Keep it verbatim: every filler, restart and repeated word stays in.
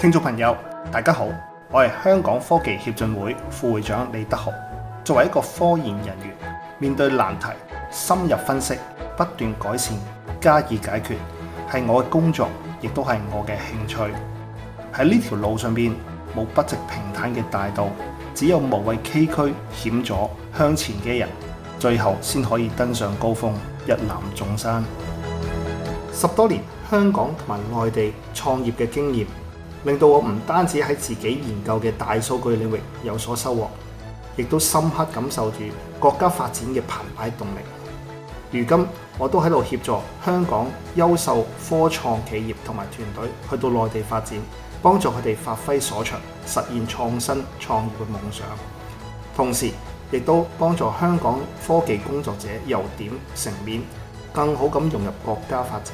聽眾朋友，大家好，我係香港科技協進會副會長李德豪。作為一個科研人員，面對難題，深入分析，不斷改善，加以解決，係我嘅工作，亦都係我嘅興趣。喺呢條路上邊，冇筆直平坦嘅大道，只有無畏崎嶇險阻向前嘅人，最後先可以登上高峰，一覽眾山。十多年香港同埋內地創業嘅經驗，令到我唔單止喺自己研究嘅大數據領域有所收穫，亦都深刻感受住國家發展嘅澎湃動力。如今我都喺度協助香港優秀科創企業同埋團隊去到內地發展，幫助佢哋發揮所長，實現創新創業嘅夢想。同時亦都幫助香港科技工作者由點成面，更好咁融入國家發展。